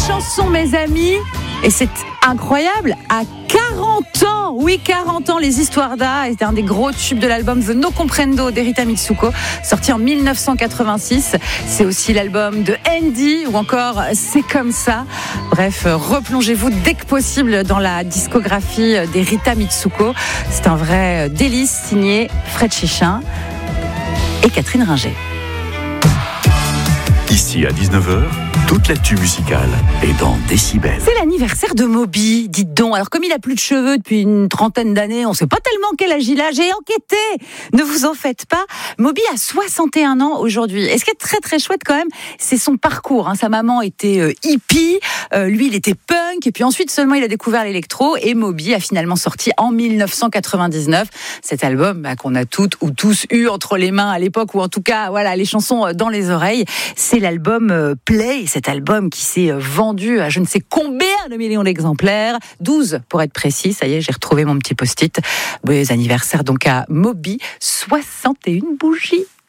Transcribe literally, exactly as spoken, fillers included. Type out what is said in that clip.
chanson, mes amis, et c'est incroyable, à quarante ans, oui quarante ans, Les Histoires d'A est un des gros tubes de l'album The No Comprendo d'Erita Mitsuko, sorti en dix-neuf cent quatre-vingt-six. C'est aussi l'album de Andy ou encore C'est comme ça. Bref, replongez-vous dès que possible dans la discographie d'Erita Mitsuko. C'est un vrai délice, signé Fred Chichin et Catherine Ringer. Ici à dix-neuf heures, toute l'actu musicale est dans Décibel. C'est l'anniversaire de Moby, dites donc. Alors comme il a plus de cheveux depuis une trentaine d'années, on ne sait pas tellement quel âge il a. J'ai enquêté, ne vous en faites pas. Moby a soixante et un ans aujourd'hui. Et ce qui est très très chouette quand même, c'est son parcours. Hein. Sa maman était euh, hippie, euh, lui il était punk, et puis ensuite seulement il a découvert l'électro. Et Moby a finalement sorti en dix-neuf cent quatre-vingt-dix-neuf cet album bah, qu'on a toutes ou tous eu entre les mains à l'époque, ou en tout cas voilà les chansons dans les oreilles. C'est l'album euh, Play. Cet album qui s'est vendu à je ne sais combien de millions d'exemplaires, douze pour être précis, ça y est, j'ai retrouvé mon petit post-it. Bon anniversaire donc à Moby, soixante et une bougies.